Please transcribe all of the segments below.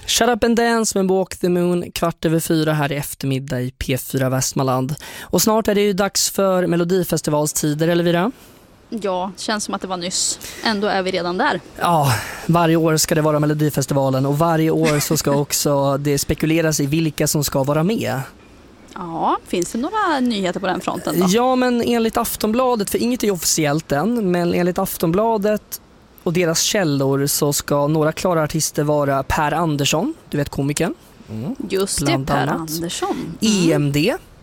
Shut Up and Dance med Walk the Moon 4:15 här i eftermiddag i P4 Västmanland. Och snart är det ju dags för Melodifestivalstider, Elvira. Ja, känns som att det var nyss. Ändå är vi redan där. Ja, varje år ska det vara Melodifestivalen och varje år så ska också det spekuleras i vilka som ska vara med. Ja, finns det några nyheter på den fronten då? Ja, men enligt Aftonbladet, för inget är officiellt än, men enligt Aftonbladet och deras källor så ska några klara artister vara Per Andersson, du vet komikern. Just det, Per Andersson. EMD.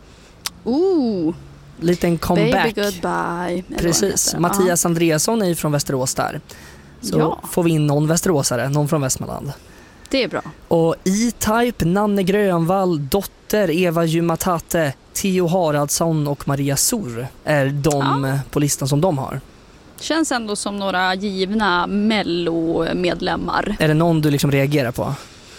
Liten comeback. Baby Goodbye. Precis. Mattias Andreasson är ju från Västerås där. Så får vi in någon västeråsare, någon från Västmanland. Det är bra. Och E-Type, Nanne Grönvall, Dotter, Eva Jumatate, Theo Haraldsson och Maria Sur är de på listan som de har. Känns ändå som några givna Mello-medlemmar. Är det någon du liksom reagerar på?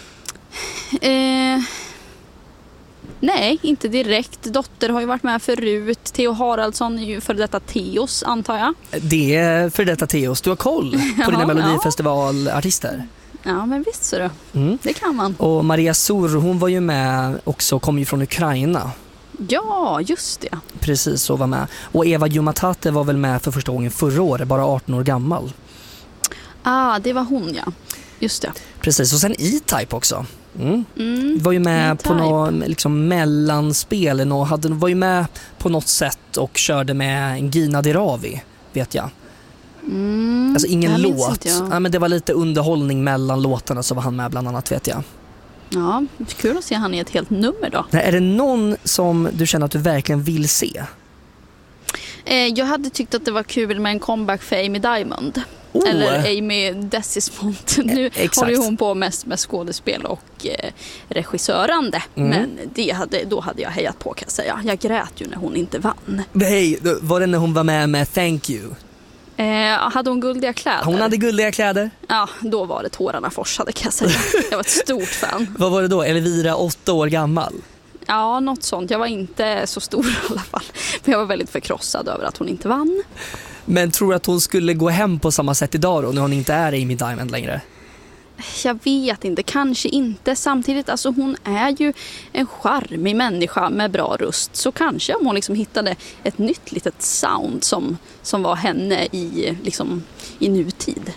Nej, inte direkt. Dotter har ju varit med förut. Theo Haraldsson är ju för detta Theos, antar jag. Det är för detta Theos. Du har koll på dina Melodifestivalartister. Ja, men visst så du. Det kan man. Och Maria Sur, hon var ju med också, kom ju från Ukraina. Ja, just det. Precis, så var med. Och Eva Jumatate var väl med för första gången förra året, bara 18 år gammal. Det var hon, ja. Just det. Precis, och sen E-Type också. Var ju med E-Type på något liksom mellanspel och var ju med på något sätt och körde med Gina Dirawi, vet jag. Alltså ingen låt. Ja, men det var lite underhållning mellan låtarna, så var han med bland annat, vet jag. Ja, kul att se han i ett helt nummer då. Är det någon som du känner att du verkligen vill se? Jag hade tyckt att det var kul med en comeback för Amy Diamond. Eller Amy Desismond. Nu håller hon på mest med skådespel och regissörande. Men då hade jag hejat på, kan jag säga. Jag grät ju när hon inte vann. Nej, var det när hon var med Thank You? Hade hon guldiga kläder? Hon hade guldiga kläder. Ja, då var det tårarna forsade, kan jag säga. Jag var ett stort fan. Vad var det då? Elvira, 8 år gammal? Ja, något sånt. Jag var inte så stor i alla fall. Men jag var väldigt förkrossad över att hon inte vann. Men tror du att hon skulle gå hem på samma sätt idag då, när hon inte är Amy Diamond längre? Jag vet inte, kanske inte. Samtidigt, alltså hon är ju en charmig människa med bra röst. Så kanske om hon liksom hittade ett nytt litet sound som var henne i nutid.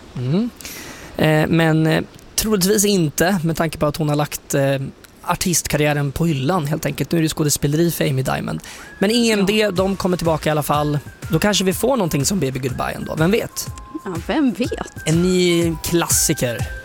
Men troligtvis inte, med tanke på att hon har lagt artistkarriären på hyllan helt enkelt. Nu är det skådespeleri för Amy Diamond. Men EMD, de kommer tillbaka i alla fall. Då kanske vi får någonting som Baby Goodbye ändå, vem vet? Ja, vem vet? En ny klassiker.